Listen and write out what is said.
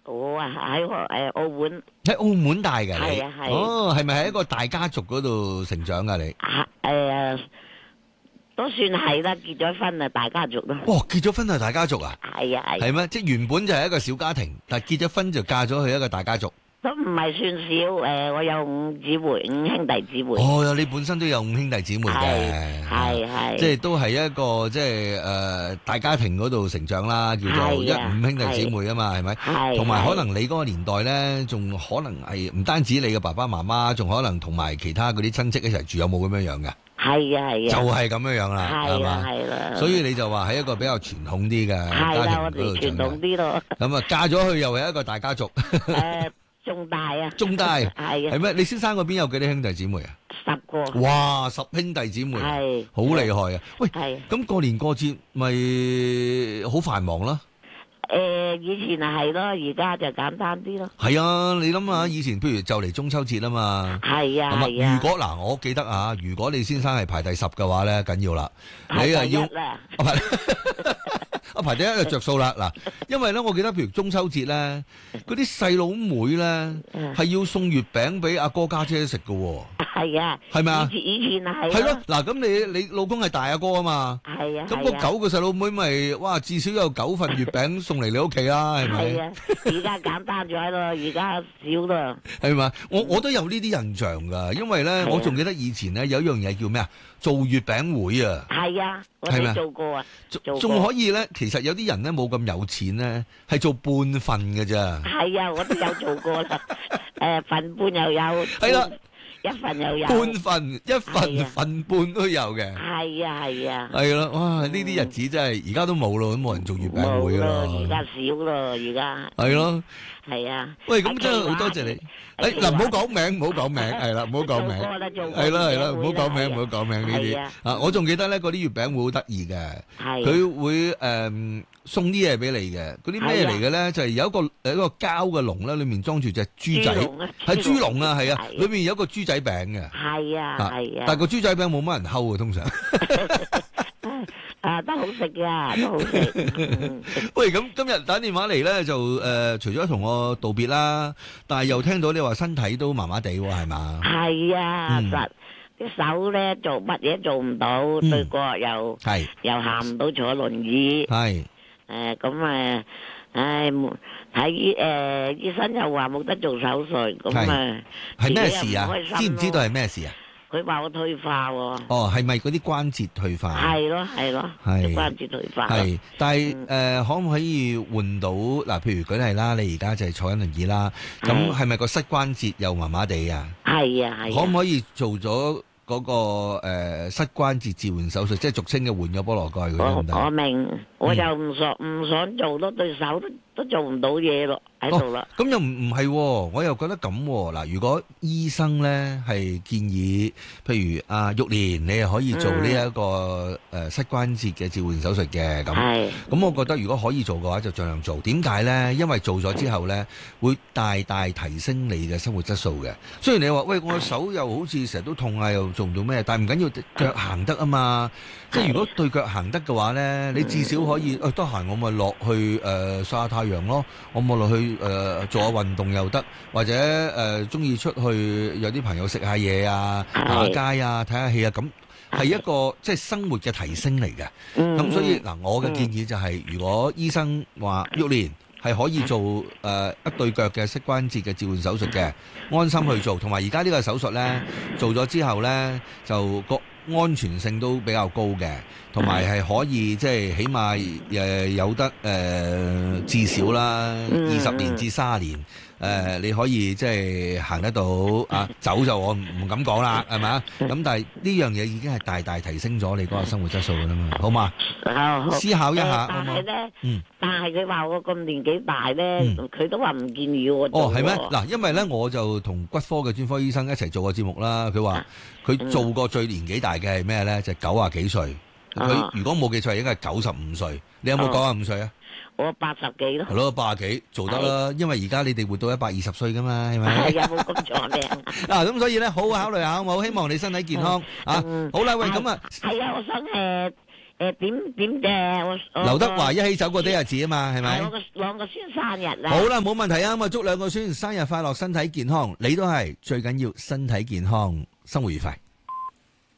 我啊喺澳門。 喺澳門大嘅你？ 係啊係。 哦，係咪喺一個大家族嗰度成長噶你？ 都算係啦，結咗婚啊，大家族咯。 哇，結咗婚係大家族啊？ 係啊係。 係咩？即係原本就係一個小家庭，但係結咗婚就嫁咗去一個大家族。 都唔係算少，我有五兄弟姊妹。 哦，你本身都有5兄弟姊妹嘅， 係， 即係都係一個即係大家庭嗰度成長啦，叫做5兄弟姊妹啊嘛，係咪？係。同埋可能你嗰個年代咧，仲可能係唔單止你嘅爸爸媽媽，仲可能同埋其他嗰啲親戚一齊住，有冇咁樣樣㗎？ 係啊， 就係咁樣樣啦，係嘛？ 係啦。所以你就話喺一個比較傳統啲嘅家庭嗰度傳統啲咯。 咁啊，嫁咗去又係一個大家族。 中大啊！ 中大係啊， 係咩？你先生嗰邊有幾多兄弟姊妹啊 ？10個。 哇，10兄弟姊妹，係好厲害啊！喂，咁過年過節咪好繁忙啦？ 以前係咯，而家就簡單啲咯。 係啊，你諗下，以前譬如就嚟中秋節啊嘛。 係啊， 係啊。如果嗱，我記得啊，如果你先生係排第10嘅話咧，緊要啦，你啊要。排第1就着數啦，嗱，因為咧，我記得譬如中秋節咧，嗰啲細佬妹咧係要送月餅俾阿哥家姐食㗎喎。係啊，係咪啊？以前係。係咯，嗱，咁你老公係大阿哥啊嘛。係啊。咁嗰9個細佬妹咪，哇，至少有9份月餅送嚟你屋企啦，係咪？係啊， 而家簡單咗咯，而家少啦。係嘛？我都有呢啲印象㗎，因為咧，我仲記得以前咧有一樣嘢叫咩啊？做月餅會啊。係啊。我哋做過啊，仲可以咧。其實有啲人咧冇咁有錢咧，係做半份嘅咋。係啊，我都有做過啦。份半又有，係啦，一份又有，半份、一份、份半都有嘅。係啊，係啊。係啦，哇！呢啲日子真係而家都冇咯，都冇人做月餅會咯。而家少咯，而家。係咯。係啊。喂，咁真係好多謝你。嗱，唔好講名，唔好講名，係啦，唔好講名。係啦，係啦，唔好講名，唔好講名呢啲。啊，我仲記得咧，嗰啲月餅會好得意嘅。係。佢會送啲嘢俾你嘅。嗰啲咩嚟嘅咧？就係有一個膠嘅籠咧，裏面裝住隻豬仔。係豬籠啊，係啊，裏面有一個豬仔餅嘅。係啊，係啊。但係個豬仔餅冇乜人睺啊，通常。都好食噶，都好食。喂，咁今日打電話嚟咧，就除咗同我道別啦，但係又聽到你話身體都麻麻地喎，係嘛？係啊，啲手咧做乜嘢做唔到，對腳又行唔到，坐輪椅。係咁睇醫生又話冇得做手術，咁係咩事啊？知唔知道係咩事啊？佢話我退化喎。哦，係咪嗰啲關節退化？係咯，係咯，係關節退化。係，但係可唔可以換到嗱？譬如舉例啦，你而家就係坐緊輪椅啦，咁係咪個膝關節又麻麻地啊？係啊，係。可唔可以做咗嗰個膝關節置換手術，即係俗稱嘅換咗菠蘿蓋嗰啲？我明，我就唔想做咯，對手都做唔到嘢咯。喺度啦，咁又唔係，我又覺得咁嗱。如果醫生咧係建議，譬如阿玉蓮，你係可以做呢一個膝關節嘅置換手術嘅，咁我覺得如果可以做嘅話，就盡量做。點解咧？因為做咗之後咧，會大大提升你嘅生活質素嘅。雖然你話喂，我手又好似成日都痛啊，又做唔到咩，但係唔緊要，腳行得啊嘛。即係如果對腳行得嘅話咧，你至少可以得閒我咪落去曬下太陽咯，我咪落去。做下運動又得，或者中意出去有啲朋友食下嘢啊、行下街啊、睇下戲啊，咁係一個即係生活嘅提升嚟嘅。咁所以嗱，我嘅建議就係，如果醫生話玉蓮係可以做一對腳嘅膝關節嘅置換手術嘅，安心去做。同埋而家呢個手術呢，做咗之後呢，就個安全性都比較高嘅，同埋係可以即係起碼有得至少啦20年至30年你可以即係行得到啊，走就我唔敢講啦，係咪？咁但係呢樣嘢已經係大大提升咗你嗰個生活質素㗎啦嘛，好嘛？思考一下， 但係咧，但係佢話我咁年紀大咧，佢都話唔建議我做。 哦，係咩？嗱，因為咧我就同骨科嘅專科醫生一齊做過節目啦，佢話佢做過最年紀大嘅係咩咧？就係90幾歲。佢如果冇記錯，應該係95歲。你有冇95歲啊？ 我80幾咯。 係咯，80幾做得啦，因為而家你哋活到120歲噶嘛，係咪？ 係啊，冇咁長命。 嗱，咁所以咧，好好考慮下，好冇？希望你身體健康啊！好啦，喂，咁啊， 係啊，我想點嘅？ 劉德華一起走過啲日子啊嘛，係咪？ 我兩個孫生日啦。 好啦，冇問題啊，咁啊祝兩個孫生日快樂，身體健康。你都係最緊要身體健康，生活愉快。